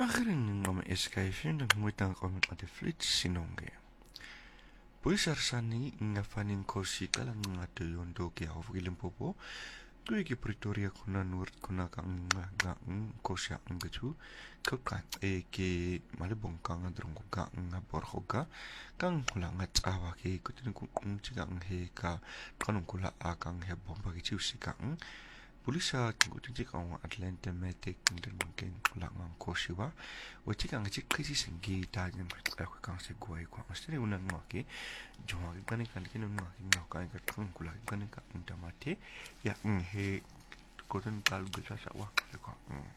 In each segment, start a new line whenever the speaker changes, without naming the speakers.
Agring ngam eskayfin dan muitang kami ade flit sinonge. Puisar sani ngafanin kosi kalang ngatu yondo ke hofgilim popo. Tui ki Pretoria kuna nur kuna kang ngang kosia ngaju. Kukat ke malibong kang adrong ka ngabor hoga. Kang kula ngat awa ke kutin kung cigang he ka kanong kula akang he bomba ki ciusi kang. Pulisa kutin cikang Atlanta metik dan mungkin kula ngang kosiwa. Wajikang cik kisi senggi tajam aku kang se guai kwa mesti unang ngaki joma kan kan kin ngaki ngakai ka kang kula kan ka untamate ya he koten kal gesa sawa ko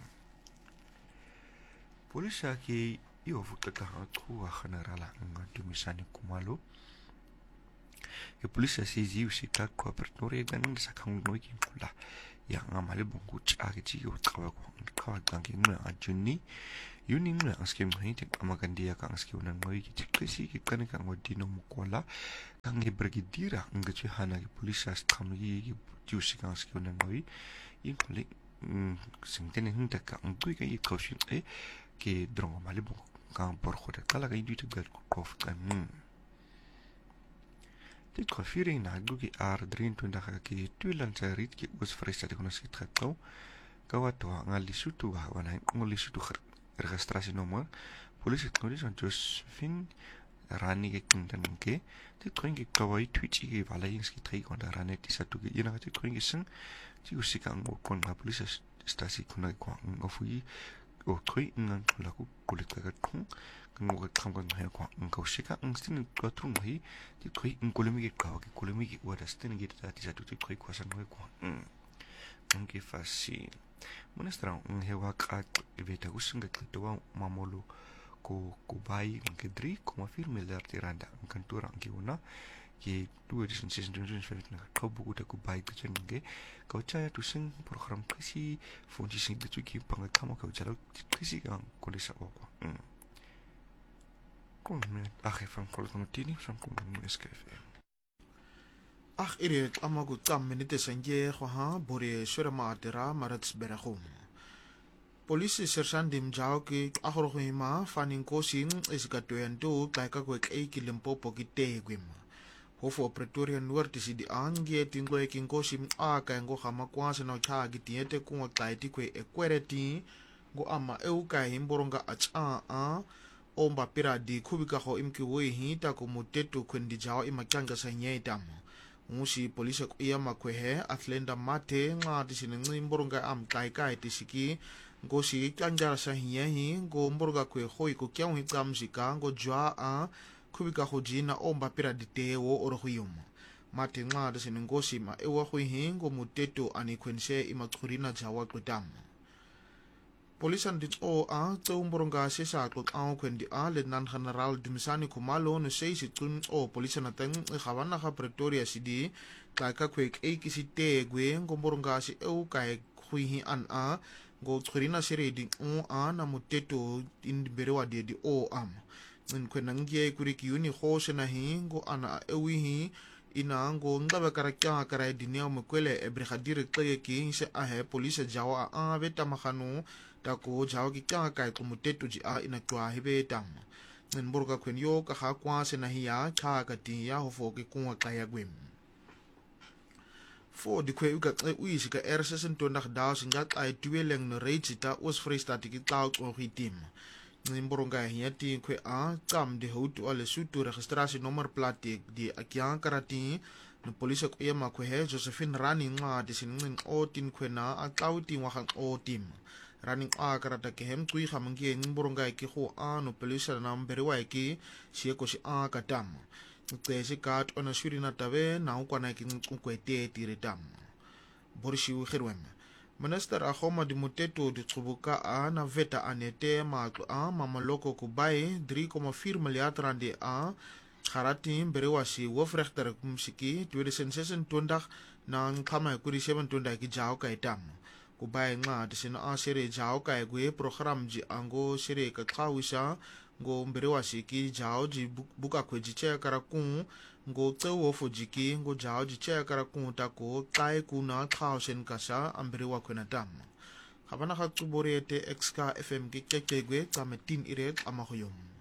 polisa ki yo futa ka ku generala ngadu misani kumalo e polisa si ziu si ka ko Pretoria kan sa kang noi ki kula ya ngamale bongu chagi chi yo tkawa ko tkawa gangi ngna ajuni yuni ngna aske mhiti amagandia ka aske unan noi ki tikisi ki kan ka ngodino mukola kang e brigadiera ngachi hana ki polisa stramgi ki jusi ka aske unan noi inkole singtene hinta ka ngui ka i kausin e ki drongo male bongu ka por khode kala ka induite gal ko kan Dit kofiering na gugi R23 ki tuilan sa rit ki us fresta de konas kitratau kawato ngali sutu wa wana ngoli sutu registrasi nomor polisi tnori son Josephine rani ke kindan ke dit koingi kawai twitchi ki wala yings ki trai konda rani ti satu ki ina ti koingi sing ti usika ngo kon na polisi stasi kuna ko ngofui o tui ngang laku kulit ka kung ngo ka kang he ko ngau shikangstin ko trung hi ti tui ngkulumi ki ka ki kulumi ki wada stin ki ta ti satu ti tui ko san ko ngi fasi monestra he wa ka veta usinga to wa mamolo ko bai ngi dri como firme le artiranda kantura ngi una ki tu edition season 2025 na ka buku ta ku bai ka nge ka cha tu sing program kisi fonji sing tu ki panga kama ka cha kisi ka ko le sa ko kon me age van kolotini van kon SKFM
Ach iret amagu tam minute sanje ha bore surama atera marats beragum Polisi sersandim jao ki ahorohima fanin kosin iskatoyantu kaika kwek ki Limpopo ki tegwim Hofo Pretoria Noord is die aangeet in goeking kosim aka en go hama kwase na cha gitiete kungo taiti kwe ekwereti go ama euka himboronga a omba pira di kubika ho imki woi hita ko mutetu kwendi jao imakanga sa nyeitam musi polisi ko iya makwehe Atlanta mate nga tisini ngimboronga am kai tisiki go si kanjara sa nyehi go mboronga kwe hoi ko kyang hikam sika go jwa a kubika hojina omba pira ditewo orohuyuma mate ngada sinengosi ma ewa huihingo muteto anikwense imakurina jawa kutama Polisan dit a tsoumboronga sesa klok aan kwendi a Lieutenant General Dumisani Kumalo no seisi tun polisan ateng gawana ga Pretoria sidi kaika kwek kisi tegwe ngomboronga si eu kai huihi an a go kurina sere di a na muteto indiberewa di am in kwenangie kuriki uni hose na hingo ana ewihi ina ngo ngaba karakya karai dinia mkwele brigadier kleye ki se ahe police jawa a beta mahanu tako jawa ki kya kai kumutetu ji a ina kwa hibe tam in burga kwen yo ka ha kwa se na hiya cha ka ti ya hofo ki kunwa kaya gwem fo di kwe uka ui sika R26 ngat ai tueleng no reitita os freestati ki tau ko hitim Nimboronga hiati kwe a kam de houtu ale sutu registrasi nomor plate di akiang karati no polisi ko yema kwe he Josephine running nga di siningin o tin kwe na a tauti wakang o tim running a karata ke hem tui khamangi nimboronga ki ho a no polisi na mberiwa ki siye ko si a katam tesi kat ona surina tabe na ukwana ki kwete tiritam borisi u khirwem Minister Ahoma di Muteto di Tsubuka na veta anete matlo mamaloko kubai 3,4 miljard randi Kharati berewasi wofrechter kumsiki 2026 na kama kuri 27 ki jao kai tam kubai nga disina sere jao kai gwe program ji ango sere ka khawisa ngo berewasi ki jao ji buka kweji che karakun ngo tsewo fujiki ngo jao ji che karakun ta ko kai kuna khawsen kasa ambrewa kwena tam ga bana ga tsuborete exka fm ke kekekwe tsa metin ire tsa magoyong